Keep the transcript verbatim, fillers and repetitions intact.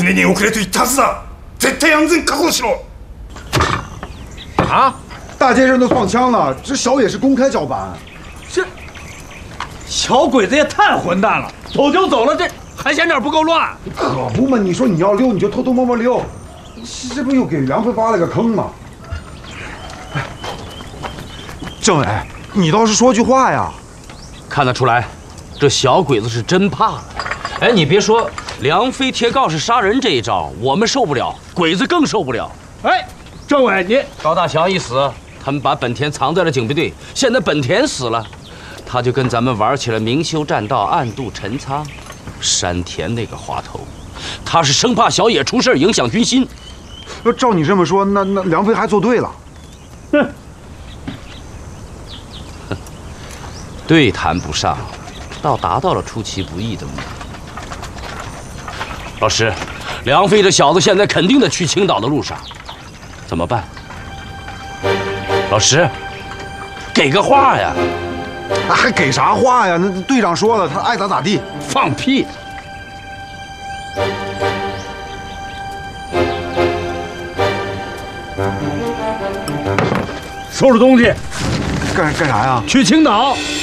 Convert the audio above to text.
船に遅れと言ったはずだ。絶対安全確保しろ。 啊！ 大街上都放枪了，这小野是公开叫板。 这小鬼子也太混蛋了，走就走了，这还嫌点不够乱？ 可不嘛！你说你要溜，你就偷偷摸摸溜，这不又给梁飞挖了个坑吗？哎，政委，你倒是说句话呀！ 看得出来，这小鬼子是真怕。哎，你别说，梁飞贴告示杀人这一招，我们受不了，鬼子更受不了。 哎，政委，你高大强一死，他们把本田藏在了警备队，现在本田死了，他就跟咱们玩起了明修栈道，暗度陈仓。山田那个滑头，他是生怕小野出事影响军心。 那照你这么说，那那梁飞还做对了。 哼， 对谈不上，倒达到了出其不意的目的。老师，梁飞这小子现在肯定得去青岛的路上，怎么办？老师，给个话呀！ 还给啥话呀？那队长说了，他爱咋咋地。 放屁！ 收拾东西， 干干啥呀？ 去青岛。